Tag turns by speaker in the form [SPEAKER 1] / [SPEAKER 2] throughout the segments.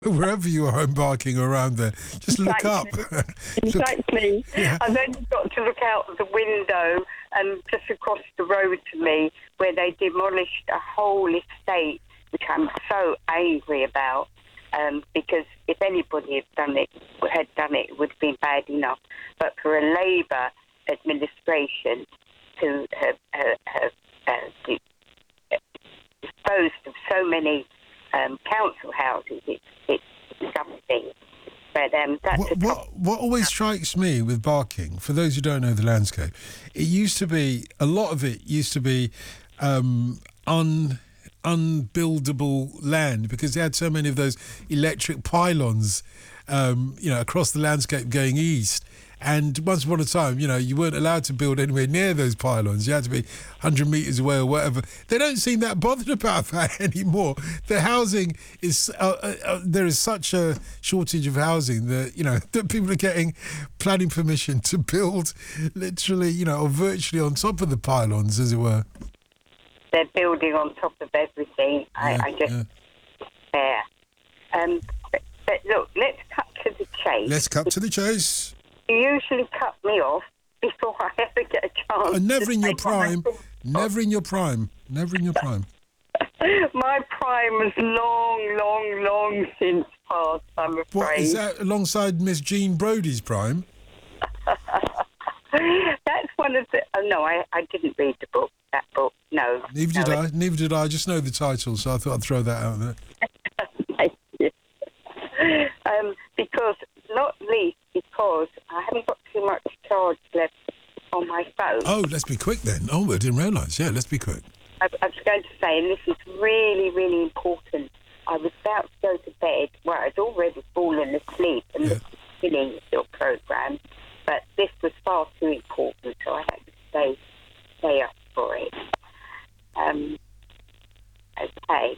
[SPEAKER 1] Wherever you are embarking around there, just look up.
[SPEAKER 2] Exactly.
[SPEAKER 1] Yeah.
[SPEAKER 2] I've only got to look out of the window and just across the road to me where they demolished a whole estate, which I'm so angry about, because if anybody had done it, it would have been bad enough. But for a Labour administration to have disposed of so many council houses, it's disgusting. But that's
[SPEAKER 1] what always strikes me with Barking, for those who don't know the landscape, a lot of it used to be unbuildable land because they had so many of those electric pylons, across the landscape going east. And once upon a time, you weren't allowed to build anywhere near those pylons. You had to be 100 metres away or whatever. They don't seem that bothered about that anymore. The housing is... there is such a shortage of housing that, that people are getting planning permission to build literally, or virtually on top of the pylons, as it were.
[SPEAKER 2] They're building on top of everything. I just... Yeah. But look, let's cut to the chase.
[SPEAKER 1] Let's cut to the chase.
[SPEAKER 2] You usually cut me off before I ever get a chance.
[SPEAKER 1] Never in your prime. Never in your prime. Never in your prime.
[SPEAKER 2] My prime was long since past, I'm afraid.
[SPEAKER 1] What, is that alongside Miss Jean Brodie's prime?
[SPEAKER 2] That's one of the... Oh, no, I didn't read that book, no.
[SPEAKER 1] Neither did I. I just know the title, so I thought I'd throw that out there.
[SPEAKER 2] Thank you. Not least because I haven't got too much charge left on my phone.
[SPEAKER 1] Oh, let's be quick then. Oh, I didn't realise. Yeah, let's be quick.
[SPEAKER 2] I was going to say, and this is really, really important, I was about to go to bed. Well, I'd already fallen asleep and beginning of your programme, but this was far too important, so I had to stay up for it. Okay.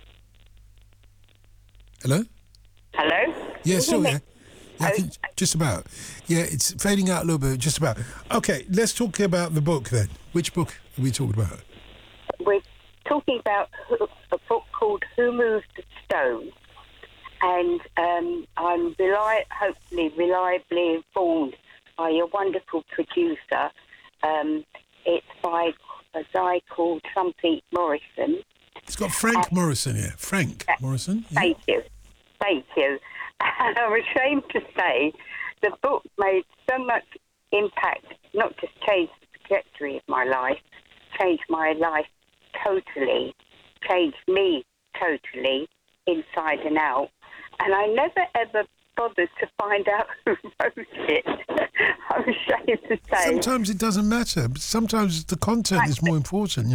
[SPEAKER 1] Hello?
[SPEAKER 2] Hello?
[SPEAKER 1] Yeah, still here. Yeah, just about. Yeah, it's fading out a little bit, just about. Okay, let's talk about the book then. Which book are we talking about?
[SPEAKER 2] We're talking about a book called Who Moved the Stone? And I'm hopefully reliably informed by your wonderful producer. It's by a guy called something Morrison.
[SPEAKER 1] It's got Frank Morrison here. Frank Morrison. Yeah.
[SPEAKER 2] Thank you. And I'm ashamed to say the book made so much impact, not just changed the trajectory of my life, changed my life totally, changed me totally, inside and out. And I never ever bothered to find out who wrote it. I'm ashamed to say.
[SPEAKER 1] Sometimes it doesn't matter, but sometimes the content is more important,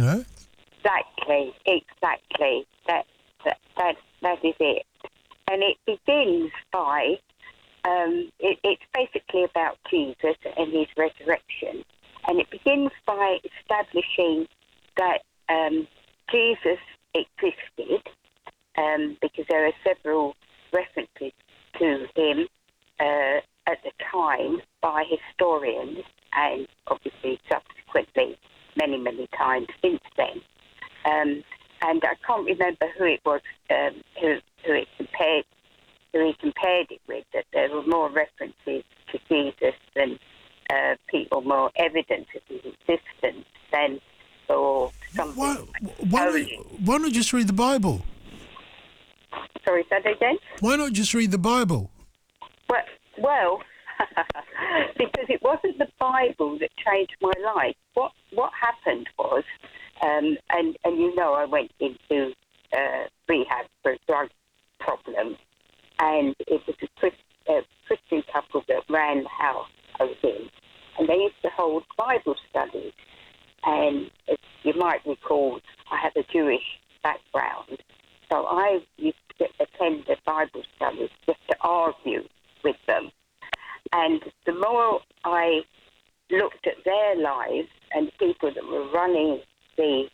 [SPEAKER 2] Exactly. That is it. And it begins by, it's basically about Jesus and his resurrection. And it begins by establishing that Jesus existed, because there are several references to him at the time by historians, and obviously subsequently many, many times since then. And I can't remember who it was who he compared it with, that there were more references to Jesus than people, more evidence of his existence than or something.
[SPEAKER 1] Why not just read the Bible?
[SPEAKER 2] Sorry, say that again?
[SPEAKER 1] Why not just read the Bible?
[SPEAKER 2] Well, because it wasn't the Bible that changed my life. What happened was, and I went into rehab for a drug problem, and it was a Christian couple that ran the house I was in, and they used to hold Bible studies. And as you might recall, I have a Jewish background, so I used to attend the Bible studies just to argue with them. And the more I looked at their lives and people that were running the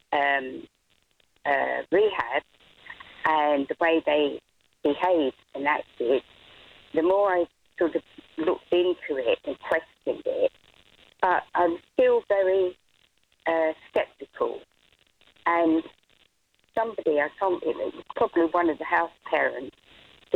[SPEAKER 2] rehab and the way they behaved and acted, the more I sort of looked into it and questioned it. But I'm still very sceptical. And somebody, I can't remember, probably one of the house parents,